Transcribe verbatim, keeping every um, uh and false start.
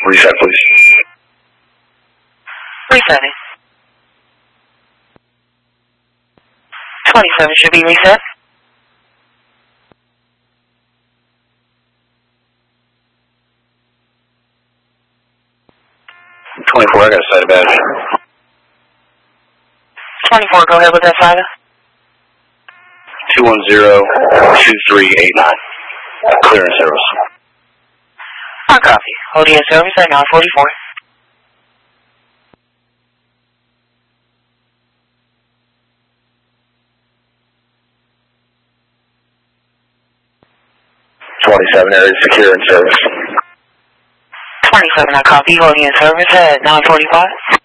Reset, please. Resetting. twenty-seven should be reset. twenty-four, I got a side badge. twenty-four, go ahead with that SIDA. two one zero, two three eight nine. Clearance service. On copy. Holding in service at nine forty-four. twenty-seven, area secure in service. twenty-seven, I copy. Holding in service at nine forty-five.